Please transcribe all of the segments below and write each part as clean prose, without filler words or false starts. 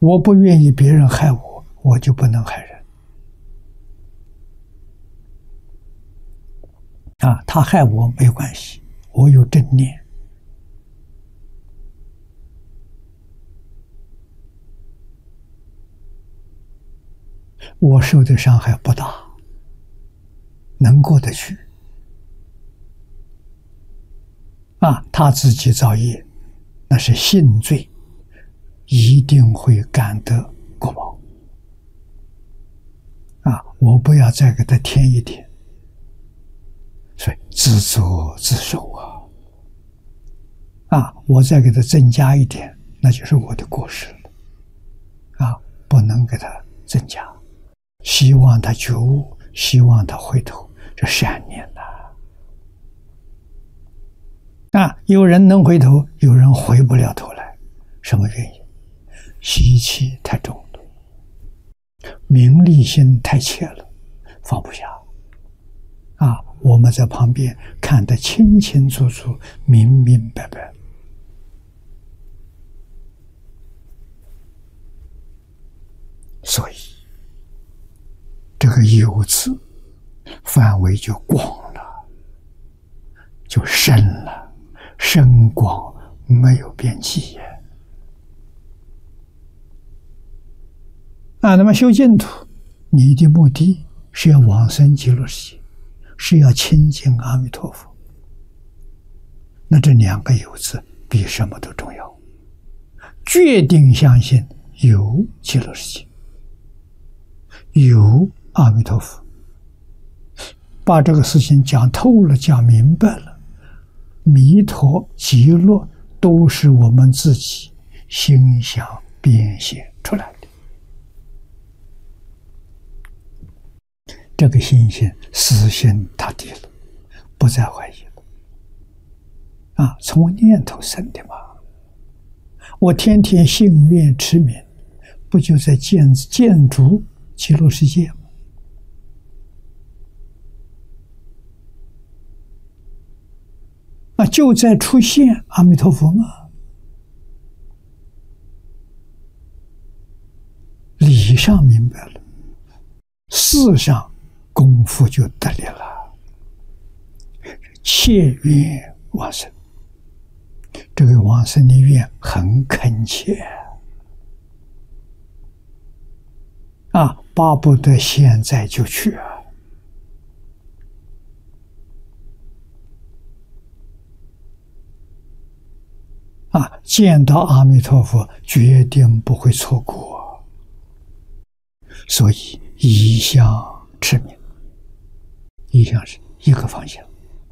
我不愿意别人害我，我就不能害人。他害我没有关系，我有正念。我受的伤害不大，能过得去。他自己造业，那是性罪，一定会感得果报。我不要再给他添一点，所以自作自受我再给他增加一点，那就是我的过失了。不能给他增加。希望他觉悟，希望他回头，这善念有人能回头，有人回不了头来，什么原因？习气太重了，名利心太切了，放不下。我们在旁边看得清清楚楚，明明白白。所以这个有字范围就广了，就深了，深广没有边际那么修净土，你的目的是要往生极乐世界，是要亲近阿弥陀佛。那这两个有字比什么都重要，决定相信有极乐世界，有阿弥陀佛，把这个事情讲透了，讲明白了，弥陀极乐都是我们自己心想变现出来的。这个信心死心塌地了，不再怀疑了。从念头生的嘛。我天天信愿持名，不就在建筑极乐世界吗？就在出现阿弥陀佛嘛。理上明白了，事上功夫就得力了。切愿往生，这个往生的愿很恳切巴不得现在就去见到阿弥陀佛决定不会错过，所以一向持名，一向是一个方向，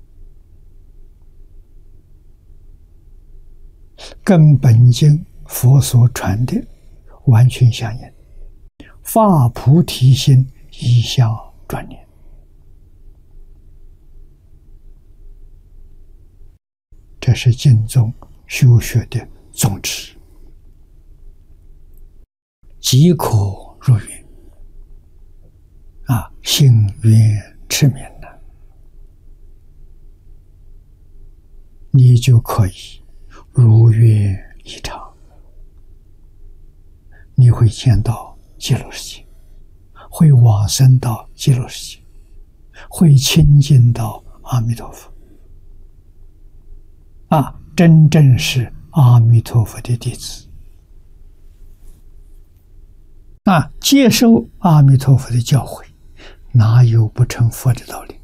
跟本经佛所传的完全相应，发菩提心，一向专念。这是经宗修学的宗旨，即可入云信愿持名了，你就可以如愿以偿，你会见到极乐世界，会往生到极乐世界，会亲近到阿弥陀佛真正是阿弥陀佛的弟子接受阿弥陀佛的教诲，哪有不成佛的道理？